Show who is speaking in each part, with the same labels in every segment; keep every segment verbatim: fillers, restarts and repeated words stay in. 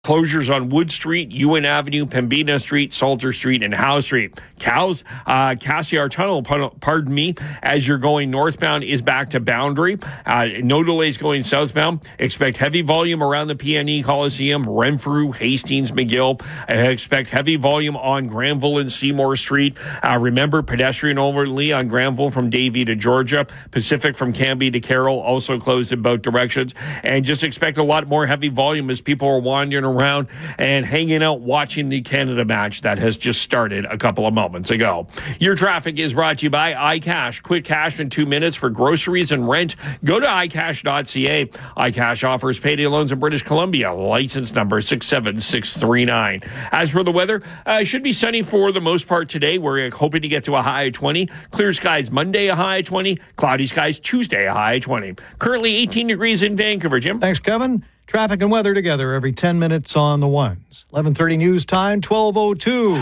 Speaker 1: Closures on Wood Street, Ewan Avenue, Pembina Street, Salter Street, and Howe Street. Cows, uh, Cassiar Tunnel, pardon me, as you're going northbound is back to Boundary. Uh, no delays going southbound. Expect heavy volume around the P N E Coliseum, Renfrew, Hastings, McGill. I expect heavy volume on Granville and Seymour Street. Uh, remember, pedestrian overlay on Granville from Davie to Georgia. Pacific from Cambie to Carroll, also closed in both directions. And just expect a lot more heavy volume as people are wandering around and hanging out watching the Canada match that has just started a couple of moments ago. Your traffic is brought to you by iCash. Quick cash in two minutes for groceries and rent. Go to i cash dot c a. iCash offers payday loans in British Columbia. License number six seven six three nine. As for the weather, uh, it should be sunny for the most part today. We're hoping to get to a high of twenty. Clear skies Monday, a high of twenty. Cloudy skies Tuesday, a high of twenty. Currently eighteen degrees in Vancouver. Jim?
Speaker 2: Thanks, Kevin. Traffic and weather together every ten minutes on the ones. eleven thirty news time, twelve oh two.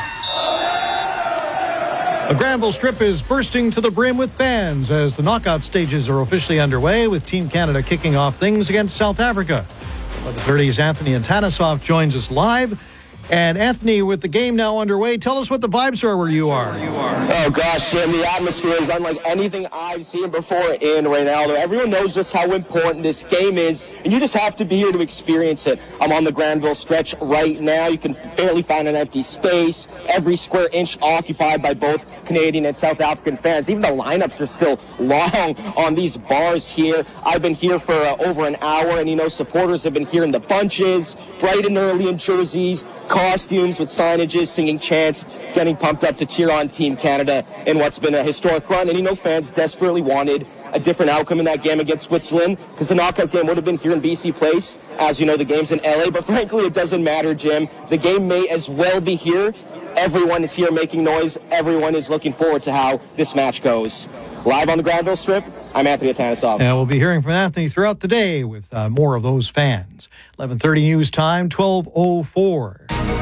Speaker 2: The Granville Strip is bursting to the brim with fans as the knockout stages are officially underway, with Team Canada kicking off things against South Africa. eleven thirty's Anthony Antanisov joins us live. And Anthony, with the game now underway, tell us what the vibes are where you are.
Speaker 3: Oh gosh, Jim, the atmosphere is unlike anything I've seen before in Reynaldo. Everyone knows just how important this game is, and you just have to be here to experience it. I'm on the Granville stretch right now. You can barely find an empty space. Every square inch occupied by both Canadian and South African fans. Even the lineups are still long on these bars here. I've been here for uh, over an hour, and you know, supporters have been here in the bunches, bright and early in jerseys, costumes with signages, singing chants, getting pumped up to cheer on Team Canada in what's been a historic run. And you know, fans desperately wanted a different outcome in that game against Switzerland, because the knockout game would have been here in B C Place. As you know, the game's in L A, but frankly, it doesn't matter, Jim. The game may as well be here. Everyone is here making noise. Everyone is looking forward to how this match goes. Live on the Granville Strip, I'm Anthony Antanisov.
Speaker 2: And we'll be hearing from Anthony throughout the day with uh, more of those fans. eleven thirty news time, twelve oh four.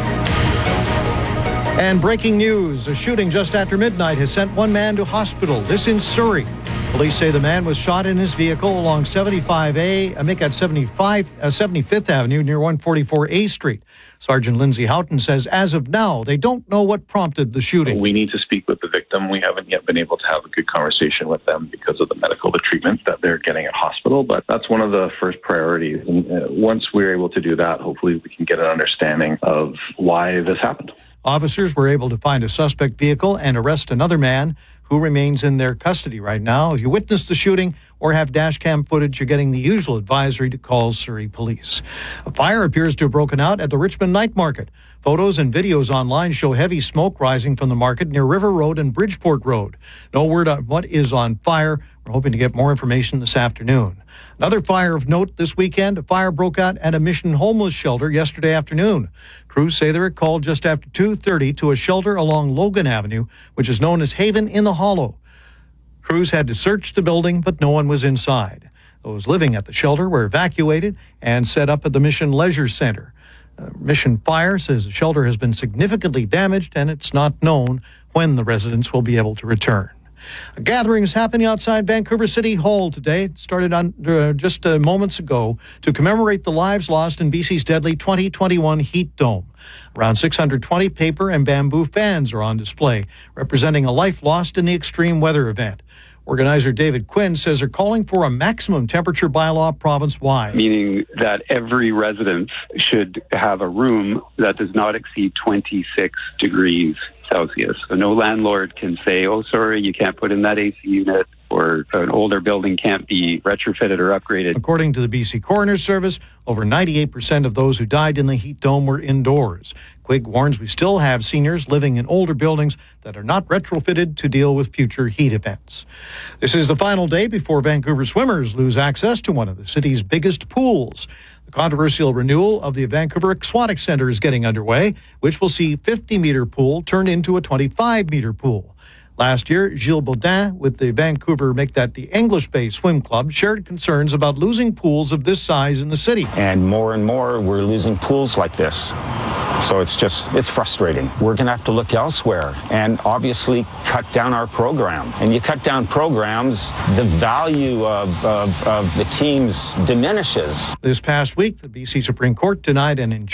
Speaker 2: And breaking news, a shooting just after midnight has sent one man to hospital, this in Surrey. Police say the man was shot in his vehicle along seventy-five A, I make that seventy-five, uh, seventy-fifth Avenue near one forty-four A Street. Sergeant Lindsay Houghton says as of now, they don't know what prompted the shooting.
Speaker 4: We need to speak with the victim. We haven't yet been able to have a good conversation with them because of the medical treatment that they're getting at hospital, but that's one of the first priorities. And uh, once we're able to do that, hopefully we can get an understanding of why this happened.
Speaker 2: Officers were able to find a suspect vehicle and arrest another man who remains in their custody right now. If you witnessed the shooting or have dash cam footage, you're getting the usual advisory to call Surrey Police. A fire appears to have broken out at the Richmond Night Market. Photos and videos online show heavy smoke rising from the market near River Road and Bridgeport Road. No word on what is on fire. We're hoping to get more information this afternoon. Another fire of note this weekend, a fire broke out at a Mission homeless shelter yesterday afternoon. Crews say they were called just after two thirty to a shelter along Logan Avenue, which is known as Haven in the Hollow. Crews had to search the building, but no one was inside. Those living at the shelter were evacuated and set up at the Mission Leisure Center. Uh, Mission Fire says the shelter has been significantly damaged, and it's not known when the residents will be able to return. A gathering is happening outside Vancouver City Hall today. It started on, uh, just uh, moments ago to commemorate the lives lost in B C's deadly twenty twenty-one heat dome. Around six hundred twenty paper and bamboo fans are on display, representing a life lost in the extreme weather event. Organizer David Quinn says they're calling for a maximum temperature bylaw province-wide.
Speaker 5: Meaning that every resident should have a room that does not exceed twenty-six degrees Celsius. So no landlord can say, oh, sorry, you can't put in that A C unit, or an older building can't be retrofitted or upgraded.
Speaker 2: According to the B C Coroner's Service, over ninety-eight percent of those who died in the heat dome were indoors. Quigg warns we still have seniors living in older buildings that are not retrofitted to deal with future heat events. This is the final day before Vancouver swimmers lose access to one of the city's biggest pools. The controversial renewal of the Vancouver Aquatic Centre is getting underway, which will see fifty-meter pool turn into a twenty-five-meter pool. Last year, Gilles Baudin with the Vancouver Make That the English Bay Swim Club shared concerns about losing pools of this size in the city.
Speaker 6: And more and more, we're losing pools like this. So it's just, it's frustrating. We're going to have to look elsewhere and obviously cut down our program. And you cut down programs, the value of, of, of the teams diminishes.
Speaker 2: This past week, the B C Supreme Court denied an injunction